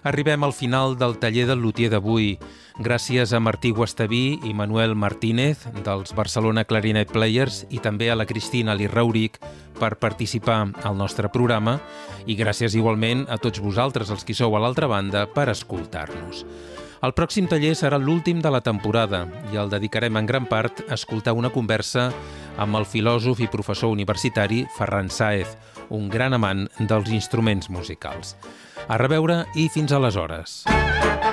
Arribem al final del taller del lutier d'avui. Gràcies a Martí Guastaví i Manuel Martínez, dels Barcelona Clarinet Players, i també a la Cristina Lirrauric per participar al nostre programa, i gràcies igualment a tots vosaltres, els que sou a l'altra banda, per escoltar-nos. El pròxim taller serà l'últim de la temporada i el dedicarem en gran part a escoltar una conversa amb el filòsof i professor universitari Ferran Sáez, un gran amant dels instruments musicals. A reveure i fins aleshores.